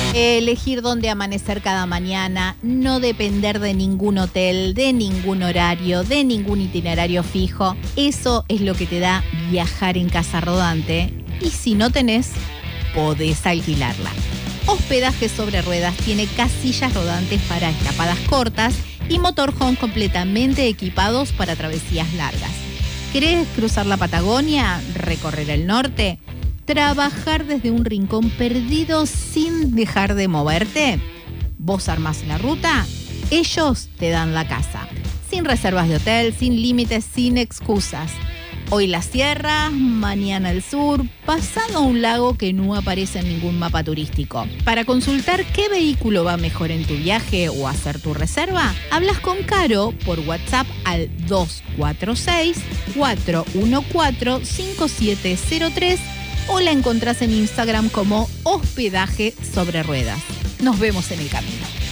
Elegir dónde amanecer cada mañana, no depender de ningún hotel, de ningún horario, de ningún itinerario fijo. Eso es lo que te da viajar en casa rodante. Y si no tenés, podés alquilarla. Hospedaje sobre Ruedas tiene casillas rodantes para escapadas cortas y motorhome completamente equipados para travesías largas. ¿Querés cruzar la Patagonia? ¿Recorrer el norte? ¿Trabajar desde un rincón perdido sin dejar de moverte? Vos armás la ruta, ellos te dan la casa. Sin reservas de hotel, sin límites, sin excusas. Hoy la sierra, mañana el sur, pasado un lago que no aparece en ningún mapa turístico. Para consultar qué vehículo va mejor en tu viaje o hacer tu reserva, hablas con Caro por WhatsApp al 246-414-5703 o la encontrás en Instagram como Hospedaje sobre Ruedas. Nos vemos en el camino.